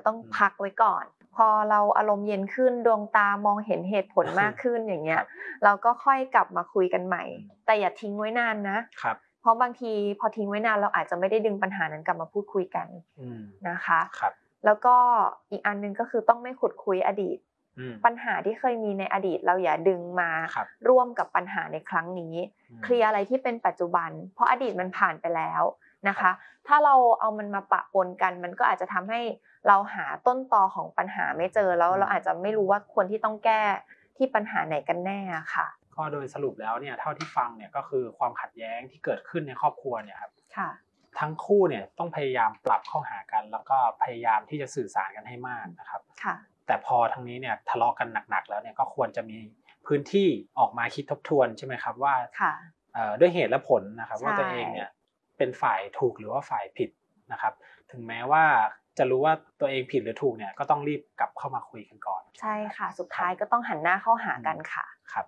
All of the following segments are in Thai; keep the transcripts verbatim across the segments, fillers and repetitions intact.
ต้องพักไว้ก่อนพอเราอารมณ์เย็นขึ้นดวงตามองเห็นเหตุผลมากขึ้นอย่างเงี้ยเราก็ค่อยกลับมาคุยกันใหม่แต่อย่าทิ้งไว้นานนะครับเพราะบางทีพอทิ้งไว้นานเราอาจจะไม่ได้ดึงปัญหานั้นกลับมาพูดคุยกันนะคะแล้วก็อีกอันนึงก็คือต้องไม่ขุดคุยอดีตปัญหาที่เคยมีในอดีตเราอย่าดึงมาร่วมกับปัญหาในครั้งนี้เคลียร์อะไรที่เป็นปัจจุบันเพราะอดีตมันผ่านไปแล้วนะคะถ้าเราเอามันมาปะปนกันมันก็อาจจะทำให้เราหาต้นตอของปัญหาไม่เจอแล้วเราอาจจะไม่รู้ว่าควรที่ต้องแก้ที่ปัญหาไหนกันแน่ค่ะก็โดยสรุปแล้วเนี่ยเท่าที่ฟังเนี่ยก็คือความขัดแย้งที่เกิดขึ้นในครอบครัวเนี่ยครับทั้งคู่เนี่ยต้องพยายามปรับเข้าหากันแล้วก็พยายามที่จะสื่อสารกันให้มากนะครับแต่พอทางนี้เนี่ยทะเลาะกันหนักๆแล้วเนี่ยก็ควรจะมีพื้นที่ออกมาคิดทบทวนใช่ไหมครับว่าด้วยเหตุและผลนะครับว่าตัวเองเนี่ยเป็นฝ่ายถูกหรือว่าฝ่ายผิดนะครับถึงแม้ว่าจะรู้ว่าตัวเองผิดหรือถูกเนี่ยก็ต้องรีบกลับเข้ามาคุยกันก่อนใช่ค่ะสุดท้ายก็ต้องหันหน้าเข้าหากันค่ะครับ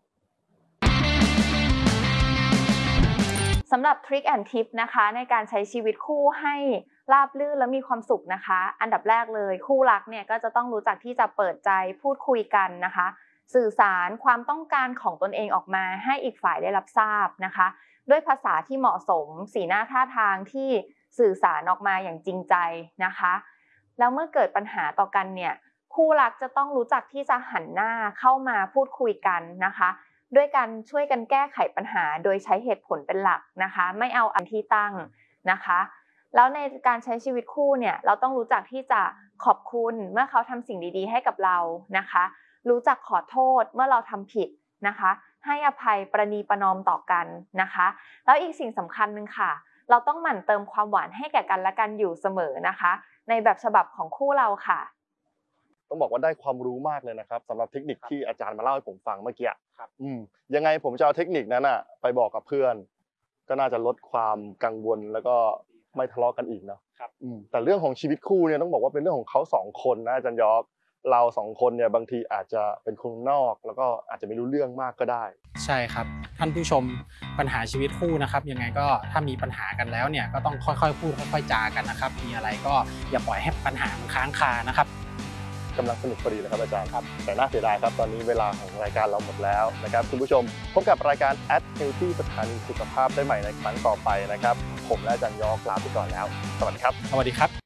สำหรับทริคแอนด์ทิปนะคะในการใช้ชีวิตคู่ให้ราบรื่นและมีความสุขนะคะอันดับแรกเลยคู่รักเนี่ยก็จะต้องรู้จักที่จะเปิดใจพูดคุยกันนะคะสื่อสารความต้องการของตนเองออกมาให้อีกฝ่ายได้รับทราบนะคะด้วยภาษาที่เหมาะสมสีหน้าท่าทางที่สื่อสารออกมาอย่างจริงใจนะคะแล้วเมื่อเกิดปัญหาต่อกันเนี่ยคู่รักจะต้องรู้จักที่จะหันหน้าเข้ามาพูดคุยกันนะคะด้วยการช่วยกันแก้ไขปัญหาโดยใช้เหตุผลเป็นหลักนะคะไม่เอาอันที่ตั้งนะคะแล้วในการใช้ชีวิตคู่เนี่ยเราต้องรู้จักที่จะขอบคุณเมื่อเขาทำสิ่งดีๆให้กับเรานะคะรู้จักขอโทษเมื่อเราทำผิดนะคะให้อภัยประนีประนอมต่อกันนะคะแล้วอีกสิ่งสำคัญหนึ่งค่ะเราต้องหมั่นเติมความหวานให้แก่กันและกันอยู่เสมอนะคะในแบบฉบับของคู่เราค่ะต้องบอกว่าได้ความรู้มากเลยนะครับสำหรับเทคนิคที่อาจารย์มาเล่าให้ผมฟังเมื่อกี้อืมยังไงผมจะเอาเทคนิคนั้นน่ะไปบอกกับเพื่อนก็น่าจะลดความกังวลแล้วก็ไม่ทะเลาะกันอีกเนาะอืมแต่เรื่องของชีวิตคู่เนี่ยต้องบอกว่าเป็นเรื่องของเขาสองคนนะอาจารย์ยอร์กเราสองคนเนี่ยบางทีอาจจะเป็นคนนอกแล้วก็อาจจะไม่รู้เรื่องมากก็ได้ใช่ครับท่านผู้ชมปัญหาชีวิตคู่นะครับยังไงก็ถ้ามีปัญหากันแล้วเนี่ยก็ต้องค่อยๆพูดค่อยๆจากันนะครับมีอะไรก็อย่าปล่อยให้ปัญหามันค้างคานะครับกำลังสนุกพอดีนะครับอาจารย์ครับแต่น่าเสียดายครับตอนนี้เวลาของรายการเราหมดแล้วนะครับคุณผู้ชมพบกับรายการ At Healthy สถานีสุขภาพได้ใหม่ในครั้งต่อไปนะครับผมและอาจารย์ยอร์กลาไปก่อนแล้วสวัสดีครับสวัสดีครับ